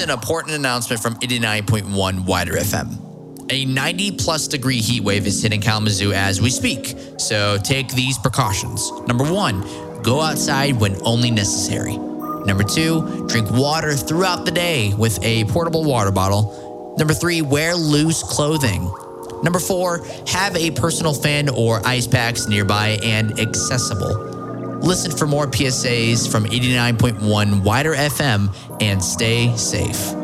an important announcement from 89.1 Wider FM. A 90-plus degree heat wave is hitting Kalamazoo as we speak, so take these precautions. Number 1, go outside when only necessary. Number 2, drink water throughout the day with a portable water bottle. Number 3, wear loose clothing. Number 4, have a personal fan or ice packs nearby and accessible. Listen for more PSAs from 89.1 Wider FM and stay safe.